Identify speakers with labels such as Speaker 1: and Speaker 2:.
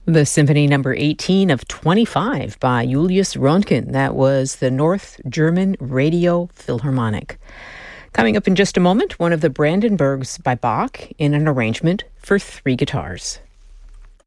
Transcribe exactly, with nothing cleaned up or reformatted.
Speaker 1: The Symphony Number eighteen of twenty-five by Julius Röntgen. That was the North German Radio Philharmonic. Coming up in just a moment, one of the Brandenburgs by Bach in an arrangement for three guitars.